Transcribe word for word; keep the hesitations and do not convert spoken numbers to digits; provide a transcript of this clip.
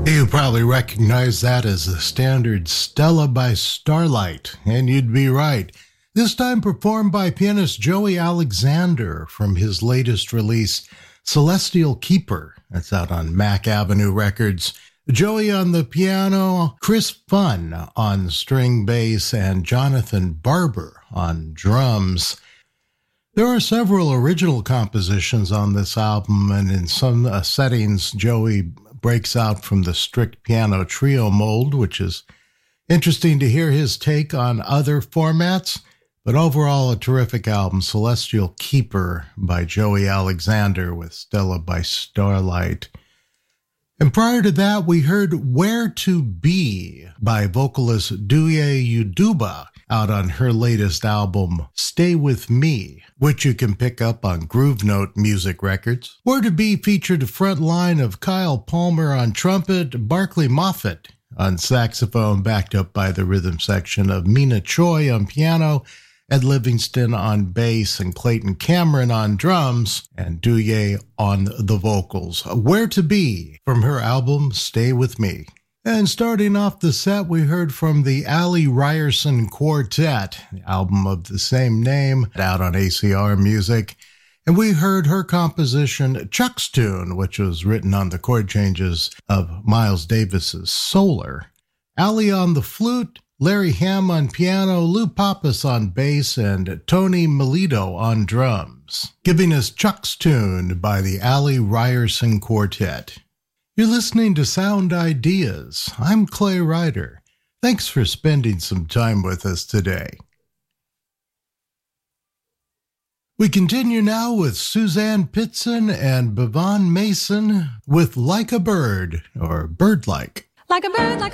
You probably recognize that as the standard Stella by Starlight, and you'd be right. This time performed by pianist Joey Alexander from his latest release, Celestial Keeper. That's out on Mack Avenue Records. Joey on the piano, Chris Funn on string bass, and Jonathan Barber on drums. There are several original compositions on this album, and in some uh, settings, Joey breaks out from the strict piano trio mold, which is interesting to hear his take on other formats. But overall, a terrific album, Celestial Keeper by Joey Alexander with Stella by Starlight. And prior to that, we heard Where to Be by vocalist Douye Uduba out on her latest album, Stay With Me, which you can pick up on Groove Note Music Records. Where to Be featured a front line of Kyle Palmer on trumpet, Barclay Moffett on saxophone, backed up by the rhythm section of Mina Choi on piano, Ed Livingston on bass, and Clayton Cameron on drums, and Douye on the vocals. Where to Be from her album, Stay With Me. And starting off the set, we heard from the Ali Ryerson Quartet, the album of the same name, out on A C R Music. And we heard her composition, Chuck's Tune, which was written on the chord changes of Miles Davis's Solar. Ali on the flute, Larry Hamm on piano, Lou Pappas on bass, and Tony Melito on drums, giving us Chuck's Tune by the Ali Ryerson Quartet. You're listening to Sound Ideas. I'm Clay Ryder. Thanks for spending some time with us today. We continue now with Suzanne Pitson and Bevan Mason with Like a Bird, or Bird-like. Like a bird, like